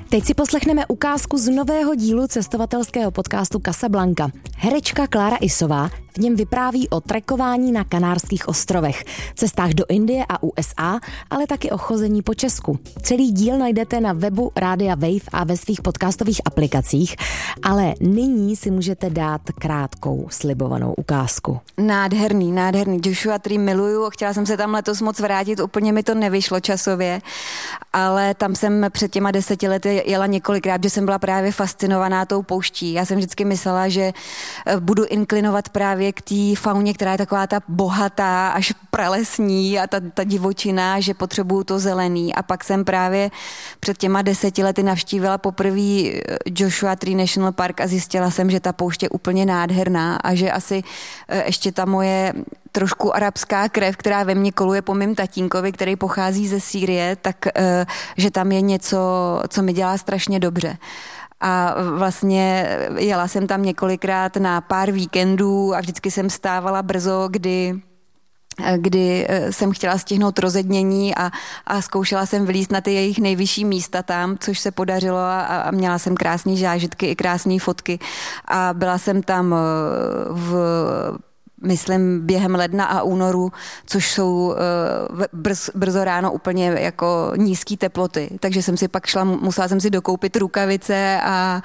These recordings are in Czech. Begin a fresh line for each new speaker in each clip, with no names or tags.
Teď si poslechneme ukázku z nového dílu cestovatelského podcastu Casablanca. Herečka Klára Isová v něm vypráví o trekování na Kanárských ostrovech, cestách do Indie a USA, ale taky o chození po Česku. Celý díl najdete na webu Rádia Wave a ve svých podcastových aplikacích, ale nyní si můžete dát krátkou slibovanou ukázku.
Nádherný. Joshua Tree miluju, chtěla jsem se tam letos moc vrátit, úplně mi to nevyšlo časově, ale tam jsem před těma 10 lety jela několikrát, že jsem byla právě fascinovaná tou pouští. Já jsem vždycky myslela, že budu inklinovat právě k té fauně, která je taková ta bohatá, až pralesní a ta divočina, že potřebuju to zelený. A pak jsem právě před těma 10 lety navštívila poprvé Joshua Tree National Park a zjistila jsem, že ta pouště je úplně nádherná a že asi ještě ta moje trošku arabská krev, která ve mně koluje po mým tatínkovi, který pochází ze Sýrie, tak že tam je něco, co mi dělá strašně dobře. A vlastně jela jsem tam několikrát na pár víkendů a vždycky jsem vstávala brzo, kdy jsem chtěla stihnout rozednění a zkoušela jsem vylízt na ty jejich nejvyšší místa tam, což se podařilo a měla jsem krásný zážitky i krásné fotky. A byla jsem tam myslím během ledna a únoru, což jsou brzo ráno úplně jako nízké teploty. Takže jsem si pak musela jsem si dokoupit rukavice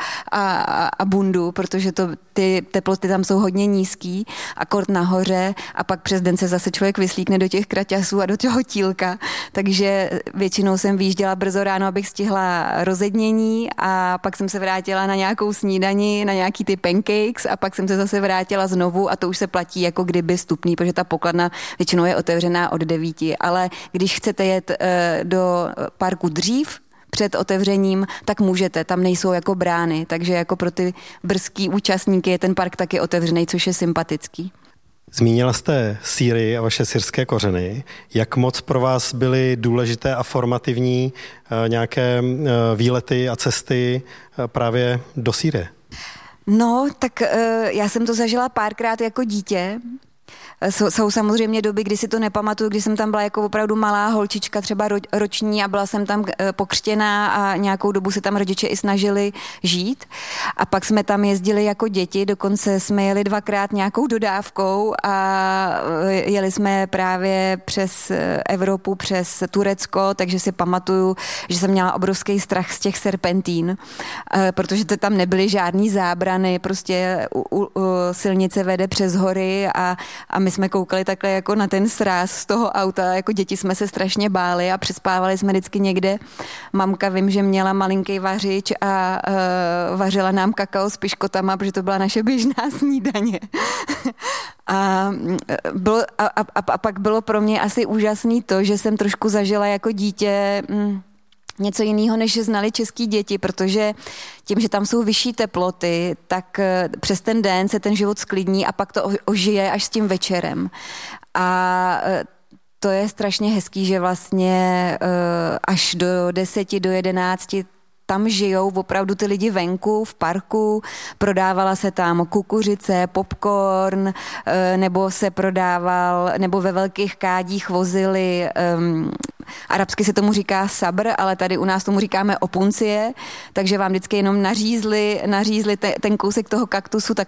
a bundu, protože ty teploty tam jsou hodně nízký, akord nahoře a pak přes den se zase člověk vyslíkne do těch kraťasů a do toho tílka. Takže většinou jsem vyjížděla brzo ráno, abych stihla rozednění a pak jsem se vrátila na nějakou snídani, na nějaký ty pancakes a pak jsem se zase vrátila znovu a to už se platí jako kdyby vstupný, protože ta pokladna většinou je otevřená od 9, ale když chcete jet do parku dřív, před otevřením, tak můžete, tam nejsou jako brány, takže jako pro ty brzký účastníky je ten park taky otevřený, což je sympatický.
Zmínila jste Sýrii a vaše syrské kořeny. Jak moc pro vás byly důležité a formativní nějaké výlety a cesty právě do Sýrie?
No, tak já jsem to zažila párkrát jako dítě. Jsou samozřejmě doby, kdy si to nepamatuju, kdy jsem tam byla jako opravdu malá holčička, třeba roční a byla jsem tam pokřtěná a nějakou dobu se tam rodiče i snažili žít. A pak jsme tam jezdili jako děti, dokonce jsme jeli 2krát nějakou dodávkou a jeli jsme právě přes Evropu, přes Turecko, takže si pamatuju, že jsem měla obrovský strach z těch serpentín, protože to tam nebyly žádný zábrany, prostě silnice vede přes hory a my jsme koukali takhle jako na ten sráz z toho auta, jako děti jsme se strašně báli a přespávali jsme vždycky někde. Mamka vím, že měla malinký vařič a vařila nám kakao s piškotama, protože to byla naše běžná snídaně. A pak bylo pro mě asi úžasný to, že jsem trošku zažila jako dítě něco jiného, než znali český děti, protože tím, že tam jsou vyšší teploty, tak přes ten den se ten život sklidní a pak to ožije až s tím večerem. A to je strašně hezký, že vlastně až do 10, do 11 tam žijou opravdu ty lidi venku, v parku, prodávala se tam kukuřice, popcorn, nebo se prodával, nebo ve velkých kádích vozili, arabsky se tomu říká sabr, ale tady u nás tomu říkáme opuncie, takže vám vždycky jenom nařízli ten kousek toho kaktusu, tak